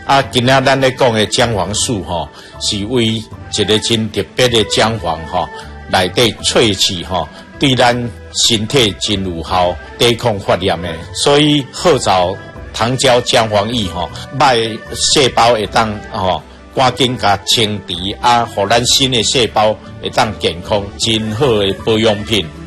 啊，今仔咱咧讲的姜黄素吼，是为一个真特别的姜黄吼，内底萃取吼，对咱身体真有效，抵抗发炎的。所以号召糖胶姜黄液吼，歹细胞会当吼，赶紧甲清除啊，互咱新的细胞会当健康，真好的保养品。